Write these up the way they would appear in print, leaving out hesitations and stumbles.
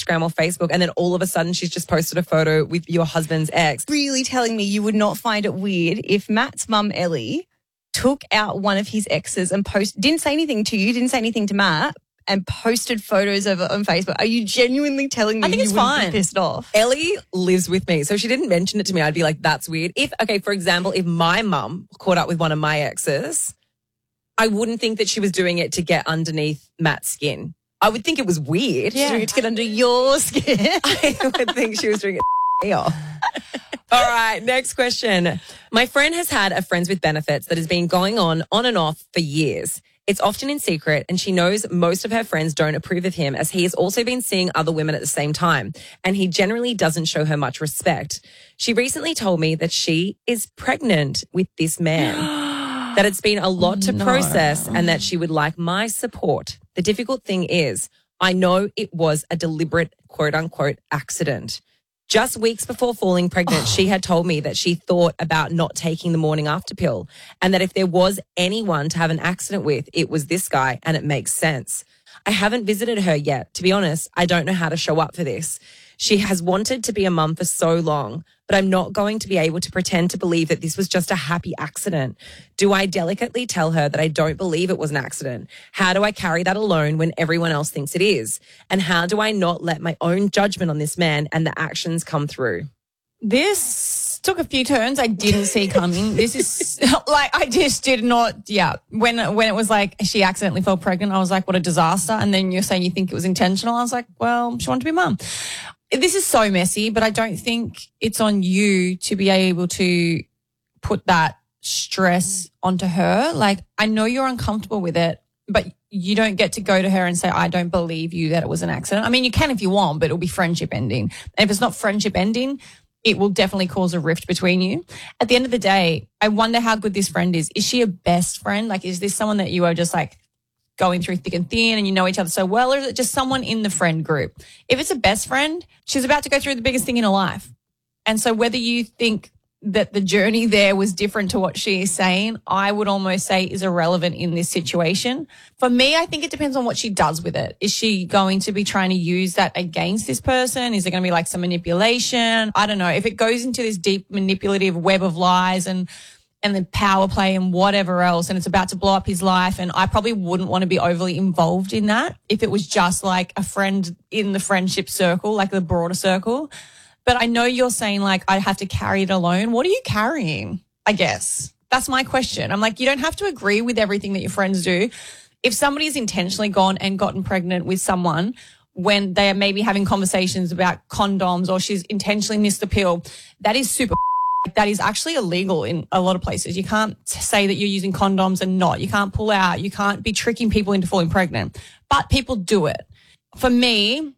Instagram or Facebook, and then all of a sudden she's just posted a photo with your husband's ex. Really telling me you would not find it weird if Matt's mum, Ellie, took out one of his exes and didn't say anything to you, didn't say anything to Matt, and posted photos of it on Facebook. Are you genuinely telling me I think it's wouldn't fine. be pissed off? Ellie lives with me, so she didn't mention it to me. I'd be like, that's weird. For example, if my mum caught up with one of my exes, I wouldn't think that she was doing it to get underneath Matt's skin. I would think it was weird. Yeah. To get under your skin. I would think she was doing it. All right, next question. My friend has had a friends with benefits that has been going on and off for years. It's often in secret, and she knows most of her friends don't approve of him, as he has also been seeing other women at the same time, and he generally doesn't show her much respect. She recently told me that she is pregnant with this man, that it's been a lot to process, and that she would like my support. The difficult thing is, I know it was a deliberate, quote-unquote, accident. Just weeks before falling pregnant, she had told me that she thought about not taking the morning after pill, and that if there was anyone to have an accident with, it was this guy, and it makes sense. I haven't visited her yet. To be honest, I don't know how to show up for this. She has wanted to be a mum for so long, but I'm not going to be able to pretend to believe that this was just a happy accident. Do I delicately tell her that I don't believe it was an accident? How do I carry that alone when everyone else thinks it is? And how do I not let my own judgment on this man and the actions come through? This took a few turns I didn't see coming. This is like, I just did not, When it was like she accidentally fell pregnant, I was like, what a disaster. And then you're saying you think it was intentional. I was like, well, she wanted to be mum. This is so messy, but I don't think it's on you to be able to put that stress onto her. Like, I know you're uncomfortable with it, but you don't get to go to her and say, I don't believe you that it was an accident. I mean, you can if you want, but it'll be friendship ending. And if it's not friendship ending, it will definitely cause a rift between you. At the end of the day, I wonder how good this friend is. Is she a best friend? Like, is this someone that you are just like going through thick and thin and you know each other so well, or is it just someone in the friend group? If it's a best friend, she's about to go through the biggest thing in her life. And so whether you think that the journey there was different to what she is saying, I would almost say is irrelevant in this situation. For me, I think it depends on what she does with it. Is she going to be trying to use that against this person? Is it going to be like some manipulation? I don't know. If it goes into this deep manipulative web of lies and the power play and whatever else, and it's about to blow up his life, and I probably wouldn't want to be overly involved in that if it was just like a friend in the friendship circle, like the broader circle. But I know you're saying like, I have to carry it alone. What are you carrying? I guess that's my question. I'm like, you don't have to agree with everything that your friends do. If somebody's intentionally gone and gotten pregnant with someone when they are maybe having conversations about condoms, or she's intentionally missed the pill, that is super. That is actually illegal in a lot of places. You can't say that you're using condoms and not. You can't pull out. You can't be tricking people into falling pregnant. But people do it. For me,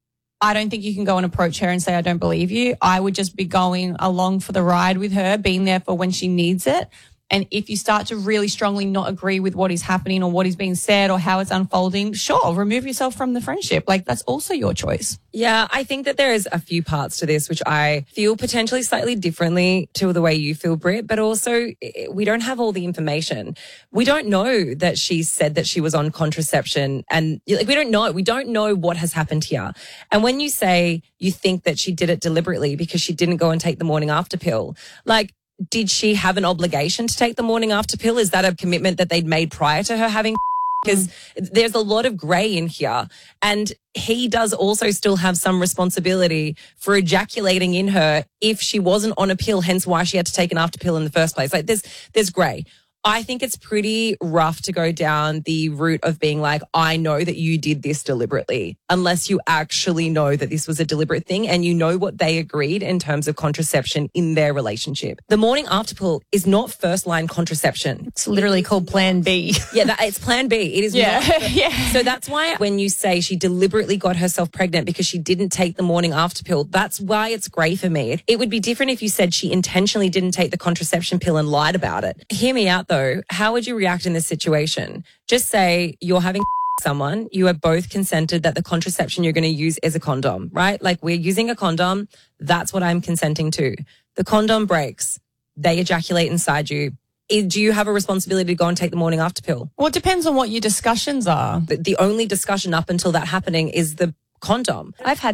I don't think you can go and approach her and say, I don't believe you. I would just be going along for the ride with her, being there for when she needs it. And if you start to really strongly not agree with what is happening or what is being said or how it's unfolding, sure, remove yourself from the friendship. Like, that's also your choice. Yeah, I think that there is a few parts to this which I feel potentially slightly differently to the way you feel, Britt, but also we don't have all the information. We don't know that she said that she was on contraception, and like, we don't know. We don't know what has happened here. And when you say you think that she did it deliberately because she didn't go and take the morning after pill, like, did she have an obligation to take the morning after pill? Is that a commitment that they'd made prior to her having? Because there's a lot of grey in here. And he does also still have some responsibility for ejaculating in her if she wasn't on a pill, hence why she had to take an after pill in the first place. Like, there's grey. I think it's pretty rough to go down the route of being like, I know that you did this deliberately, unless you actually know that this was a deliberate thing and you know what they agreed in terms of contraception in their relationship. The morning after pill is not first line contraception. It's literally called Plan B. Yeah, it's Plan B. It is not. Yeah. So that's why when you say she deliberately got herself pregnant because she didn't take the morning after pill, that's why it's grey for me. It would be different if you said she intentionally didn't take the contraception pill and lied about it. Hear me out though. How would you react in this situation? Just say you're having someone, you are both consented that the contraception you're going to use is a condom, right? Like, we're using a condom. That's what I'm consenting to. The condom breaks. They ejaculate inside you. Do you have a responsibility to go and take the morning after pill? Well, it depends on what your discussions are. The only discussion up until that happening is the condom. I've had